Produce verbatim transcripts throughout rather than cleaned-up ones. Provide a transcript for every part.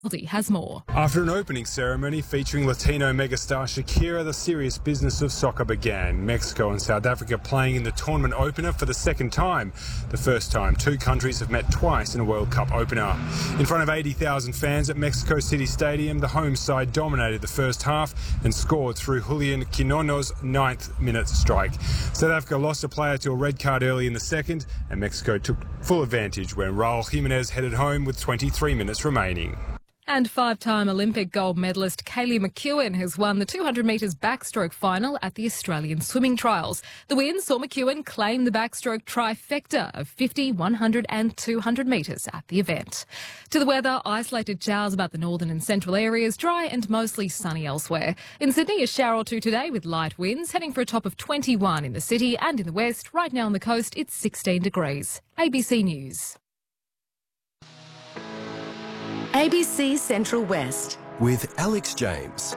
Aldi has more. After an opening ceremony featuring Latino megastar Shakira, the serious business of soccer began. Mexico and South Africa playing in the tournament opener for the second time. The first time two countries have met twice in a World Cup opener. In front of eighty thousand fans at Mexico City Stadium, the home side dominated the first half and scored through Julian Quinono's ninth minute strike. South Africa lost a player to a red card early in the second, and Mexico took full advantage when Raul Jimenez headed home with twenty-three minutes remaining. And five-time Olympic gold medalist Kaylee McEwen has won the two hundred metres backstroke final at the Australian Swimming Trials. The win saw McEwen claim the backstroke trifecta of fifty, one hundred and two hundred metres at the event. To the weather, isolated showers about the northern and central areas, dry and mostly sunny elsewhere. In Sydney, a shower or two today with light winds, heading for a top of twenty-one in the city and in the west. Right now on the coast, it's sixteen degrees. A B C News. A B C Central West with Alex James.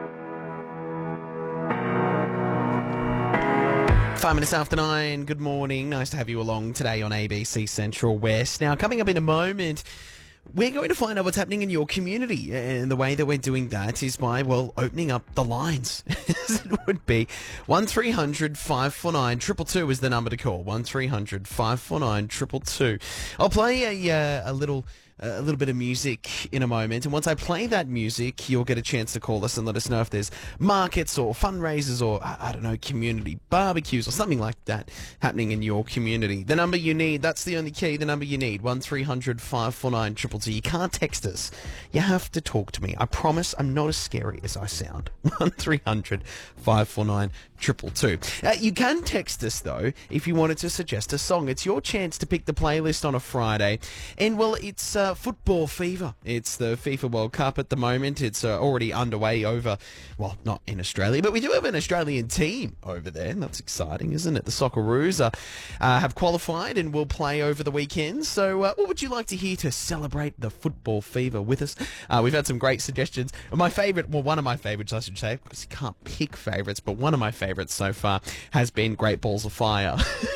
Five minutes after nine, good morning. Nice to have you along today on A B C Central West. Now, coming up in a moment, we're going to find out what's happening in your community, and the way that we're doing that is by, well, opening up the lines, as it would be. one three hundred, five four nine, two two two is the number to call, one three hundred, five four nine, two two two. I'll play a, uh, a little... a little bit of music in a moment, and once I play that music, you'll get a chance to call us and let us know if there's markets or fundraisers or, I don't know, community barbecues or something like that happening in your community. The number you need, that's the only key, the number you need, one three hundred, five four nine, two two two. You can't text us. You have to talk to me. I promise I'm not as scary as I sound. one three hundred, five four nine, two two two. Uh, you can text us, though, if you wanted to suggest a song. It's your chance to pick the playlist on a Friday. And, well, it's... Uh, football fever. It's the FIFA World Cup at the moment. It's uh, already underway over, well, not in Australia, but we do have an Australian team over there. That's exciting, isn't it? The Socceroos uh, uh, have qualified and will play over the weekend. So uh, what would you like to hear to celebrate the football fever with us? Uh, we've had some great suggestions. My favourite, well, one of my favourites, I should say, because you can't pick favourites, but one of my favourites so far has been Great Balls of Fire.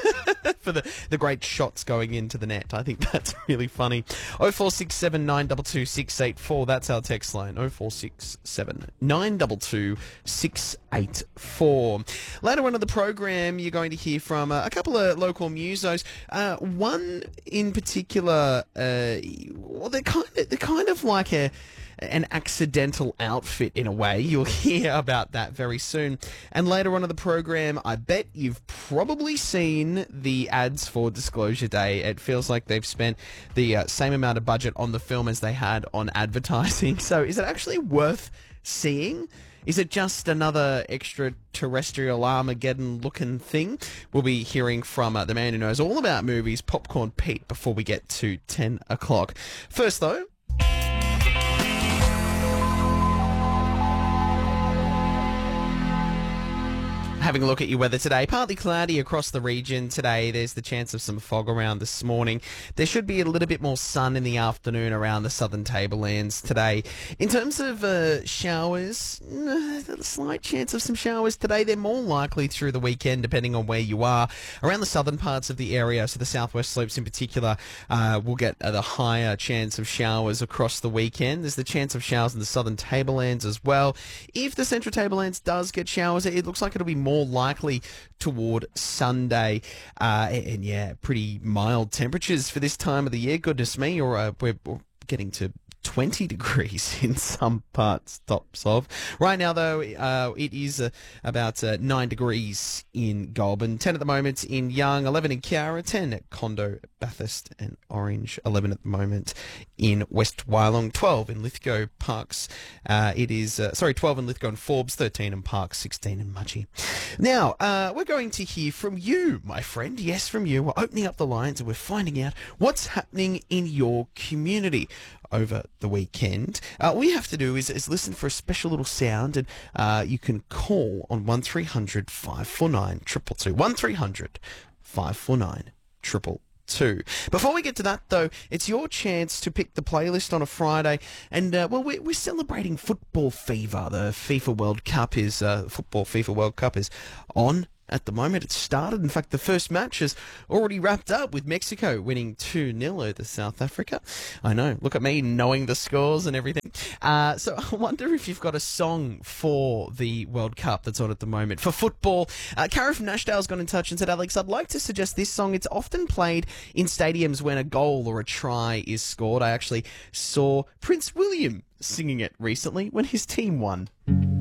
For the, the great shots going into the net. I think that's really funny. oh four six seven, nine two two, six eight four. That's our text line. oh four six seven, nine two two, six eight four. Later on in the program, you're going to hear from uh, a couple of local musos. Uh, one in particular, uh, well, they're kind of, they're kind of like a... an accidental outfit in a way. You'll hear about that very soon. And later on in the program, I bet you've probably seen the ads for Disclosure Day. It feels like they've spent the uh, same amount of budget on the film as they had on advertising. So is it actually worth seeing? Is it just another extraterrestrial Armageddon-looking thing? We'll be hearing from uh, the man who knows all about movies, Popcorn Pete, before we get to ten o'clock. First, though... Having a look at your weather today, partly cloudy across the region today. There's the chance of some fog around this morning. There should be a little bit more sun in the afternoon around the southern tablelands today. In terms of uh, showers, a slight chance of some showers today. They're more likely through the weekend, depending on where you are. Around the southern parts of the area, so the southwest slopes in particular, uh, will get uh, the higher chance of showers across the weekend. There's the chance of showers in the southern tablelands as well. If the central tablelands does get showers, it looks like it'll be more more likely toward Sunday, uh, and, and yeah, pretty mild temperatures for this time of the year. Goodness me, or uh, we're, we're getting to twenty degrees in some parts, tops of. Right now, though, uh, it is uh, about uh, nine degrees in Goulburn, ten at the moment in Young, eleven in Cowra, ten at Condo, Bathurst and Orange, eleven at the moment in West Wyalong, twelve in Lithgow, Parks. Uh, it is, uh, sorry, twelve in Lithgow and Forbes, thirteen in Parks, sixteen in Mudgee. Now, uh, we're going to hear from you, my friend. Yes, from you. We're opening up the lines and we're finding out what's happening in your community over the weekend. Uh, all you have to do is, is listen for a special little sound, and uh, you can call on one three hundred, five four nine, two two two. one three hundred, five four nine, two two two. Before we get to that, though, it's your chance to pick the playlist on a Friday, and uh, well, we're, we're celebrating football fever. The FIFA World Cup is uh, football FIFA World Cup is on at the moment. It's started. In fact, the first match has already wrapped up with Mexico winning two nil over South Africa. I know. Look at me knowing the scores and everything. Uh, so I wonder if you've got a song for the World Cup that's on at the moment. For football, uh, Kara from Nashdale's got in touch and said, Alex, I'd like to suggest this song. It's often played in stadiums when a goal or a try is scored. I actually saw Prince William singing it recently when his team won.